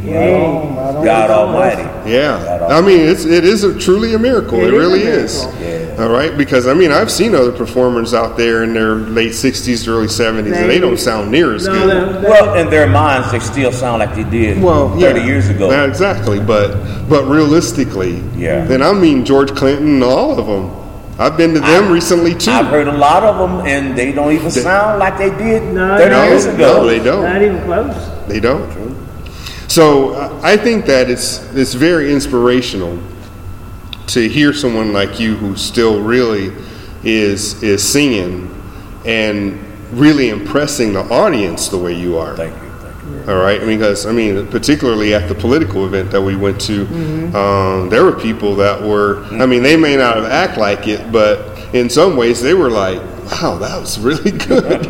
God Almighty. Yeah, I mean it is truly a miracle. It really is. Yeah. All right, because I mean I've seen other performers out there in their late 60s, early 70s, and they don't sound near as good. Well, in their minds, they still sound like they did 30 years ago. Yeah, exactly, but realistically, then I mean George Clinton, all of them. I've been to them recently too. I've heard a lot of them, and they don't even sound like they did 30 years ago. No, they don't. Not even close. They don't. So I think that it's very inspirational to hear someone like you who still really is singing and really impressing the audience the way you are. Thank you. All right, because particularly at the political event that we went to, there were people that were. They may not have act like it, but in some ways they were like, "Wow, that was really good."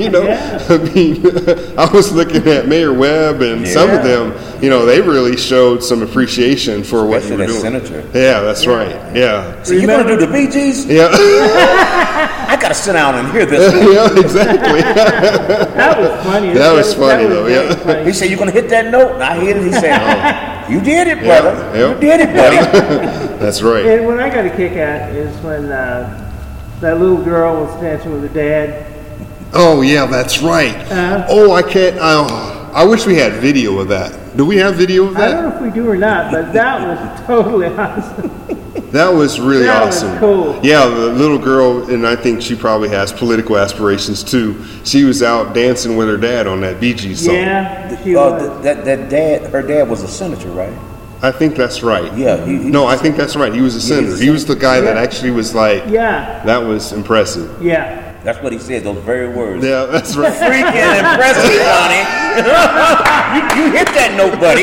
I was looking at Mayor Webb and some of them. They really showed some appreciation for what you were doing. Senator. Yeah, that's right. Yeah. So you're gonna do the Bee Gees? Yeah. I gotta sit down and hear this. Yeah, exactly. That was funny. That was funny though. Yeah. He said, "You're gonna hit that note," and I hit it. He said, "Oh, you did it, brother. Yeah. You did it, buddy." That's right. And what I got a kick at is when that little girl was dancing with her dad. Oh yeah, that's right. I can't. I wish we had video of that. Do we have video of that? I don't know if we do or not, but that was totally awesome. That was really awesome. Was cool. Yeah, the little girl, and I think she probably has political aspirations too. She was out dancing with her dad on that Bee Gees song. Yeah, she was. Her dad was a senator, right? I think that's right. Yeah. I think that's right. He was a senator. He was the guy that actually was like, that was impressive. Yeah. That's what he said, those very words. Yeah, that's right. Freaking impressive, Johnny. you hit that note, buddy.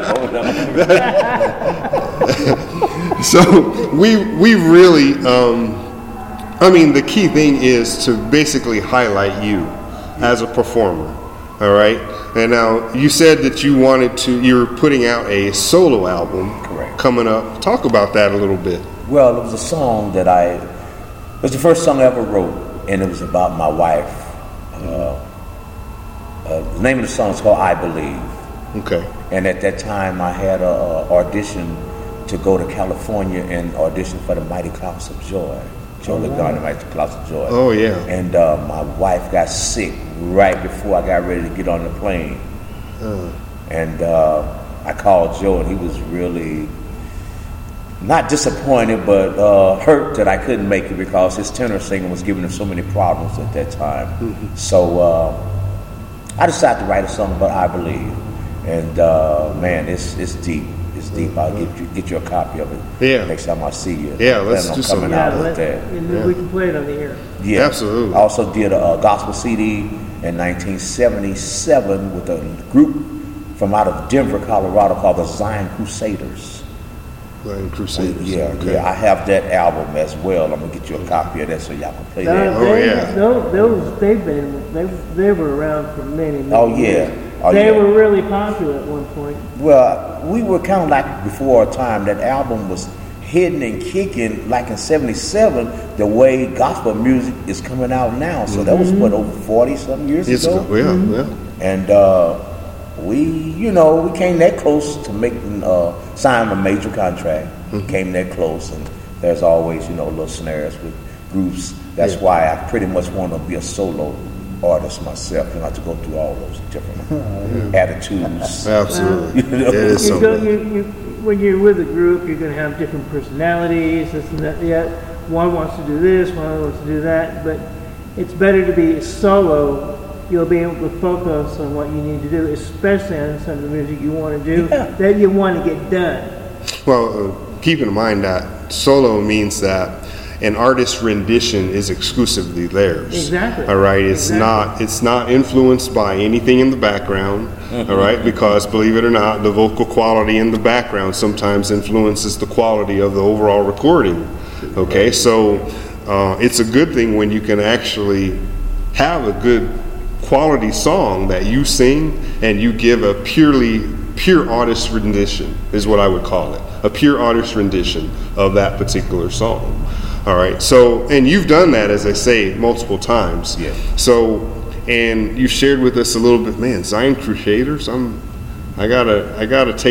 No. So we really, the key thing is to basically highlight you as a performer. All right. And now you said that you're putting out a solo album. Correct. Coming up. Talk about that a little bit. Well, it was a song it was the first song I ever wrote. And it was about my wife. The name of the song is called "I Believe." Okay. And at that time, I had an audition to go to California and audition for the Mighty Clouds of Joy. Joe LaGarner, Mighty Clouds of Joy. Oh yeah. And my wife got sick right before I got ready to get on the plane. And I called Joe, and he was really not disappointed, but hurt that I couldn't make it because his tenor singing was giving him so many problems at that time. Mm-hmm. So I decided to write a song about "I Believe," and man, it's deep. It's deep. I'll get you a copy of it next time I see you. Yeah, let's do something. We can play it on the air. Yeah, absolutely. I also did a gospel CD in 1977 with a group from out of Denver, Colorado called the Zion Crusaders. Yeah, okay. I have that album as well. I'm gonna get you a copy of that so y'all can play that. They were around for many years. Oh yeah. They were really popular at one point. Well, we were kind of like before our time. That album was hitting and kicking like in '77. The way gospel music is coming out now. So that was over 40-something years ago. Yeah. And we came that close to making signing a major contract. Came that close, and there's always little snares with groups. That's why I pretty much want to be a solo artist myself. Not to go through all those different attitudes. Absolutely, it is something. When you're with a group, you're going to have different personalities. This and that. Yeah, one wants to do this, one wants to do that. But it's better to be solo. You'll be able to focus on what you need to do, especially on some of the music you want to do that you want to get done. Well, keep in mind that solo means that an artist's rendition is exclusively theirs. Exactly. All right. It's not influenced by anything in the background. All right. Because believe it or not, the vocal quality in the background sometimes influences the quality of the overall recording. Okay. So it's a good thing when you can actually have a good quality song that you sing and you give a pure artist rendition is what I would call it. A pure artist rendition of that particular song. All right. So, and you've done that, as I say, multiple times. Yeah. So, and you shared with us a little bit, man, Zion Crusaders. I gotta take